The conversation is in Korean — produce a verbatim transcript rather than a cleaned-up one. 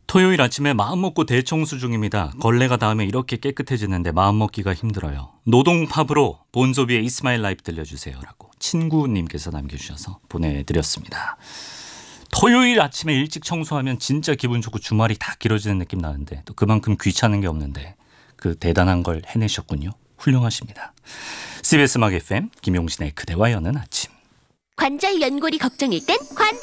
토요일 아침에 마음먹고 대청소 중입니다. 걸레가 닿으면 이렇게 깨끗해지는데 마음먹기가 힘들어요. 노동팝으로 본조비의 It's My Life 들려주세요 라고 친구님께서 남겨주셔서 보내드렸습니다. 토요일 아침에 일찍 청소하면 진짜 기분 좋고 주말이 다 길어지는 느낌 나는데 또 그만큼 귀찮은 게 없는데 그 대단한 걸 해내셨군요. 훌륭하십니다. 씨비에스 음악 에프엠 김용신의 그대와 여는 아침. 관절 연골이 걱정일 땐 관